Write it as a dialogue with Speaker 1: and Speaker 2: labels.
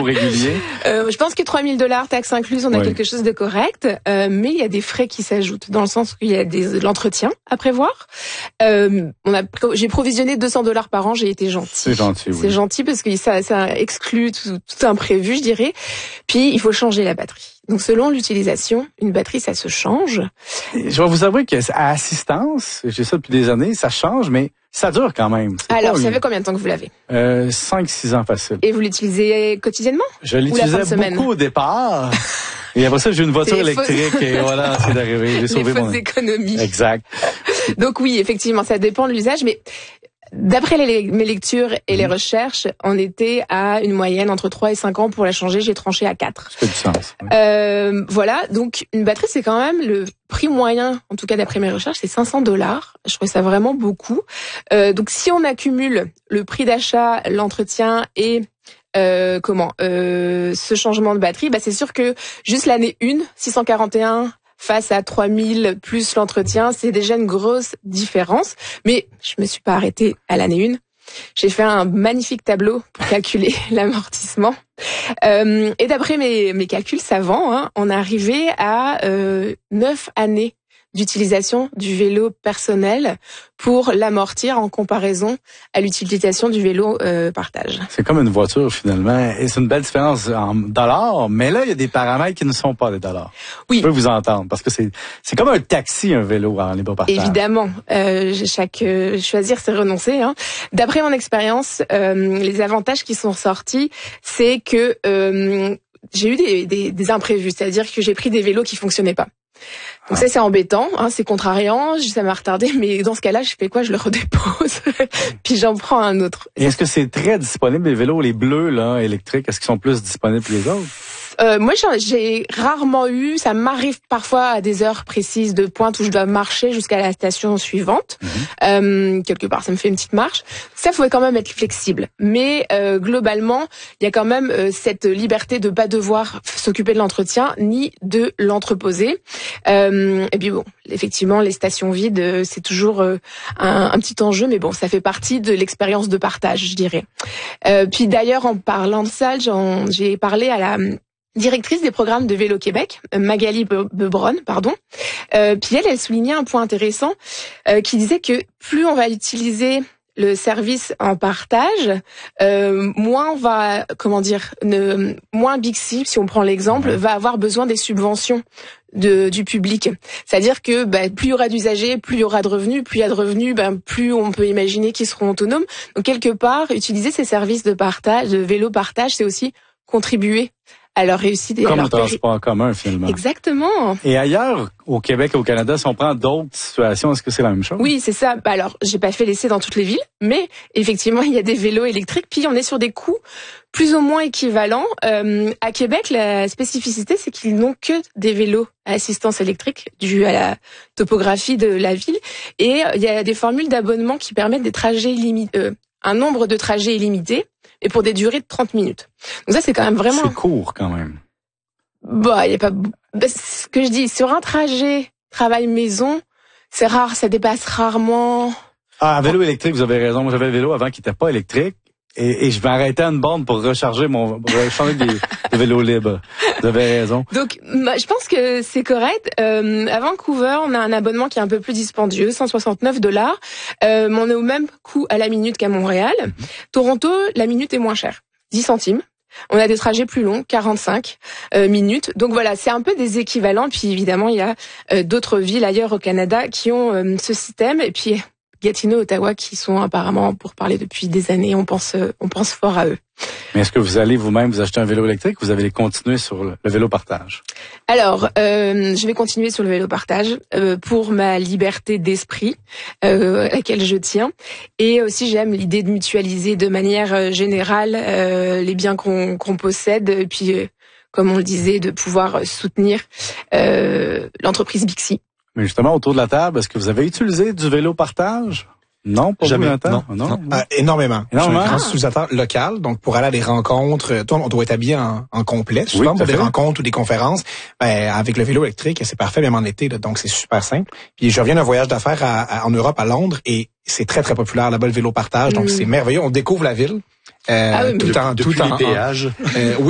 Speaker 1: vélo régulier?
Speaker 2: Je pense que $3 000 taxes incluses, on a quelque chose de correct. Mais il y a des frais qui s'ajoutent, dans le sens qu'il y a l'entretien à prévoir. J'ai provisionné $200 par an, j'ai été gentille.
Speaker 1: C'est gentil, oui.
Speaker 2: C'est gentil parce que ça exclut tout imprévu, je dirais. Puis, il faut changer la batterie. Donc, selon l'utilisation, une batterie, ça se change.
Speaker 1: Je vais vous avouer qu'à assistance, j'ai ça depuis des années, ça change, mais ça dure quand même.
Speaker 2: Alors, vous savez combien de temps que vous l'avez?
Speaker 1: 5-6 ans facile.
Speaker 2: Et vous l'utilisez quotidiennement?
Speaker 1: Je l'utilisais beaucoup au départ. Et après ça, j'ai une voiture électrique et voilà, c'est d'arriver. J'ai sauvé
Speaker 2: mon économie.
Speaker 1: Exact.
Speaker 2: Donc oui, effectivement, ça dépend de l'usage, mais d'après mes lectures et les recherches, on était à une moyenne entre 3 et 5 ans pour la changer. J'ai tranché à 4.
Speaker 1: Ça fait du sens. Oui.
Speaker 2: Voilà, donc une batterie, c'est quand même le prix moyen, en tout cas d'après mes recherches, c'est $500. Je trouve ça vraiment beaucoup. Donc si on accumule le prix d'achat, l'entretien et ce changement de batterie, c'est sûr que juste l'année 1, 641 face à 3000 plus l'entretien, c'est déjà une grosse différence. Mais je me suis pas arrêtée à l'année 1. J'ai fait un magnifique tableau pour calculer l'amortissement. Et d'après mes calculs savants, on est arrivé à 9 années d'utilisation du vélo personnel pour l'amortir en comparaison à l'utilisation du vélo partage.
Speaker 1: C'est comme une voiture finalement, et c'est une belle différence en dollars, mais là il y a des paramètres qui ne sont pas des dollars.
Speaker 2: Oui.
Speaker 1: Je peux vous entendre parce que c'est comme un taxi, un vélo en libre partage.
Speaker 2: Évidemment, choisir c'est renoncer. D'après mon expérience, les avantages qui sont ressortis, c'est que j'ai eu des imprévus, c'est-à-dire que j'ai pris des vélos qui fonctionnaient pas. Donc ça c'est embêtant, c'est contrariant, ça m'a retardé, mais dans ce cas-là, je fais quoi? Je le redépose, puis j'en prends un autre.
Speaker 1: Et est-ce que c'est très disponible, les vélos, les bleus là, électriques, est-ce qu'ils sont plus disponibles que les autres?
Speaker 2: Moi, j'ai rarement eu, ça m'arrive parfois à des heures précises de pointe où je dois marcher jusqu'à la station suivante. Quelque part, ça me fait une petite marche. Ça, faut quand même être flexible. Mais globalement, il y a quand même cette liberté de pas devoir s'occuper de l'entretien ni de l'entreposer. Et puis bon, effectivement, les stations vides, c'est toujours un petit enjeu, mais bon, ça fait partie de l'expérience de partage, je dirais. Puis d'ailleurs, en parlant de ça, j'ai parlé à la directrice des programmes de Vélo Québec, Magali Bebron, puis elle soulignait un point intéressant qui disait que plus on va utiliser le service en partage, moins on va, moins Bixi, si on prend l'exemple, va avoir besoin des subventions du public. C'est-à-dire que plus il y aura d'usagers, plus il y aura de revenus, plus il y a de revenus, plus on peut imaginer qu'ils seront autonomes. Donc quelque part, utiliser ces services de partage, de vélo partage, c'est aussi contribuer à leur réussite et
Speaker 1: comme
Speaker 2: à leur
Speaker 1: le transport en commun, finalement.
Speaker 2: Exactement.
Speaker 1: Et ailleurs, au Québec et au Canada, si on prend d'autres situations, est-ce que c'est la même chose?
Speaker 2: Oui, c'est ça. Alors, j'ai pas fait l'essai dans toutes les villes, mais effectivement, il y a des vélos électriques, puis on est sur des coûts plus ou moins équivalents. À Québec, la spécificité, c'est qu'ils n'ont que des vélos à assistance électrique, dû à la topographie de la ville. Et il y a des formules d'abonnement qui permettent des trajets un nombre de trajets illimité, et pour des durées de 30 minutes. Donc ça, c'est quand même vraiment...
Speaker 1: C'est court, quand même.
Speaker 2: Il y a pas... Ce que je dis, sur un trajet travail-maison, c'est rare, ça dépasse rarement...
Speaker 1: Un vélo électrique, vous avez raison. Moi, j'avais le vélo avant qui n'était pas électrique. Et je vais arrêter à une borne pour recharger changer des vélos libres. Vous avez raison.
Speaker 2: Donc, je pense que c'est correct. À Vancouver, on a un abonnement qui est un peu plus dispendieux, $169. On est au même coût à la minute qu'à Montréal. Toronto, la minute est moins chère, 10 centimes. On a des trajets plus longs, 45 minutes. Donc voilà, c'est un peu des équivalents. Puis évidemment, il y a d'autres villes ailleurs au Canada qui ont ce système. Et puis Gatineau, Ottawa, qui sont apparemment pour parler depuis des années. On pense fort à eux.
Speaker 1: Mais est-ce que vous allez vous-même vous acheter un vélo électrique ou vous allez continuer sur le vélo partage?
Speaker 2: Alors, je vais continuer sur le vélo partage pour ma liberté d'esprit à laquelle je tiens. Et aussi, j'aime l'idée de mutualiser de manière générale les biens qu'on possède. Et puis, comme on le disait, de pouvoir soutenir l'entreprise Bixi.
Speaker 1: Mais justement, autour de la table, est-ce que vous avez utilisé du vélo partage? Non, pas
Speaker 3: jamais.
Speaker 1: Non.
Speaker 3: Énormément. Je suis un grand
Speaker 1: Ah.
Speaker 3: utilisateur local, donc pour aller à des rencontres, on doit être habillé en complet, souvent pour des rencontres ou des conférences. Avec le vélo électrique, c'est parfait, même en été, là, donc c'est super simple. Puis je reviens d'un voyage d'affaires en Europe, à Londres, et c'est très très populaire là-bas le vélo partage, donc c'est merveilleux. On découvre la ville.
Speaker 4: Depuis les péages.
Speaker 3: Oui.